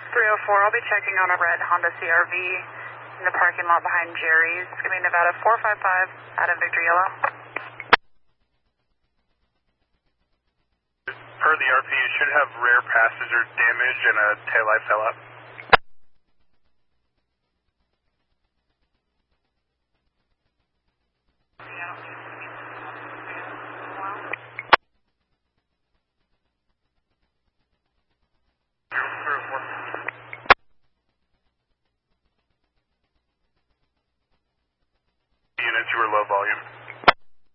304, I'll be checking on a red Honda CRV in the parking lot behind Jerry's. It's going to be Nevada 455 out of Victor Yellow. Per the RP, you should have rear passenger damage and a taillight fell out.